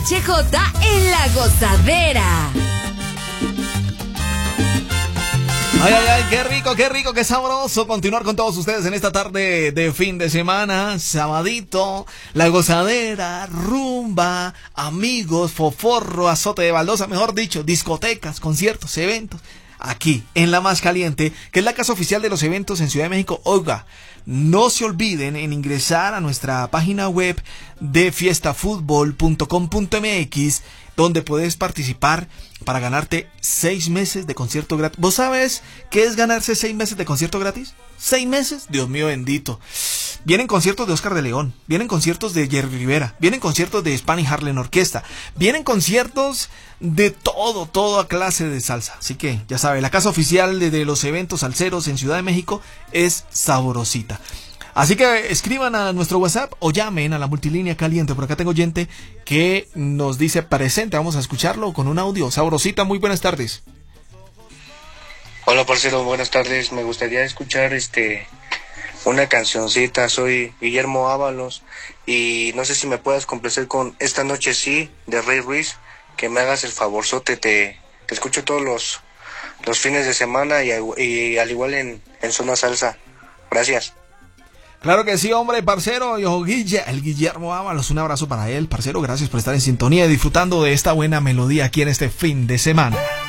HJ en La Gozadera. Ay, ay, ay, qué rico, qué sabroso continuar con todos ustedes en esta tarde de fin de semana, sabadito, La Gozadera, rumba, amigos, foforro, azote de baldosa, mejor dicho, discotecas, conciertos, eventos, aquí en La Más Caliente, que es la casa oficial de los eventos en Ciudad de México. Oiga, no se olviden en ingresar a nuestra página web de fiestafutbol.com.mx, donde puedes participar para ganarte 6 meses de concierto gratis. ¿Vos sabes qué es ganarse 6 meses de concierto gratis? 6 meses, Dios mío bendito. Vienen conciertos de Oscar de León, vienen conciertos de Jerry Rivera, vienen conciertos de Spanish Harlem Orquesta, vienen conciertos de toda clase de salsa. Así que ya sabe, la casa oficial de los eventos salseros en Ciudad de México es Saborosita. Así que escriban a nuestro WhatsApp o llamen a la multilínea caliente. Por acá tengo oyente que nos dice presente. Vamos a escucharlo con un audio. Saborosita, muy buenas tardes. Hola, parcero, buenas tardes. Me gustaría escuchar una cancioncita. Soy Guillermo Ábalos y no sé si me puedas complacer con Esta Noche Sí de Ray Ruiz. Que me hagas el favorzote. Te escucho todos los fines de semana y al igual en Zona Salsa. Gracias. Claro que sí, hombre, parcero. Yo, el Guillermo Ábalos, un abrazo para él, parcero. Gracias por estar en sintonía y disfrutando de esta buena melodía aquí en este fin de semana.